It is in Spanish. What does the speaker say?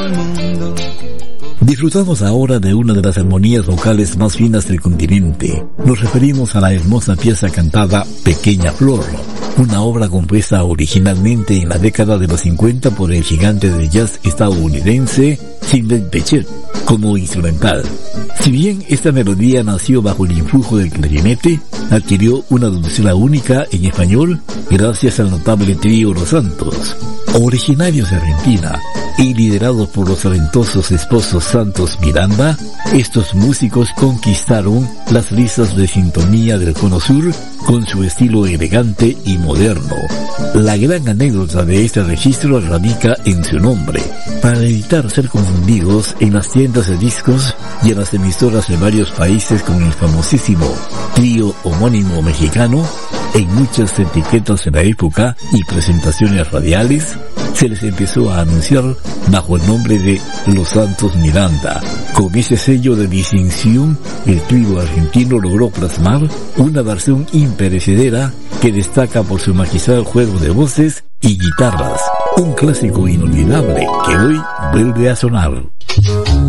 Disfrutamos ahora de una de las armonías vocales más finas del continente. Nos referimos a la hermosa pieza cantada Pequeña Flor, una obra compuesta originalmente en la década de los 50 por el gigante de jazz estadounidense Sidney Bechet como instrumental. Si bien esta melodía nació bajo el influjo del clarinete, adquirió una dulzura única en español gracias al notable trío Los Santos. Originarios de Argentina y liderados por los talentosos esposos Santos Miranda, estos músicos conquistaron las listas de sintonía del Cono Sur con su estilo elegante y moderno. La gran anécdota de este registro radica en su nombre. Para evitar ser confundidos en las tiendas de discos y en las emisoras de varios países con el famosísimo trío homónimo mexicano, en muchas etiquetas de la época y presentaciones radiales, se les empezó a anunciar bajo el nombre de Los Santos Miranda. Con ese sello de distinción, el trío argentino logró plasmar una versión imperecedera que destaca por su magistral juego de voces y guitarras. Un clásico inolvidable que hoy vuelve a sonar.